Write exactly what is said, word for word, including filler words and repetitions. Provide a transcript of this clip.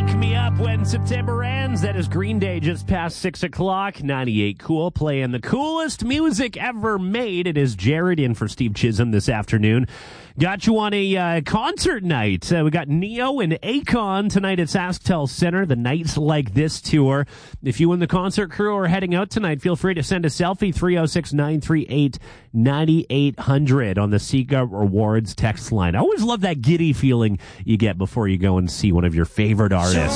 Wake me up when September ends. That is Green Day just past six o'clock. ninety-eight Cool playing the coolest music ever made. It is Jared in for Steve Chisholm this afternoon. Got you on a uh, concert night. Uh, we got Neo and Akon tonight at SaskTel Center, the Nights Like This tour. If you and the concert crew are heading out tonight, feel free to send a selfie, three oh six, nine three eight, nine eight hundred on the Sega Rewards text line. I always love that giddy feeling you get before you go and see one of your favorite artists.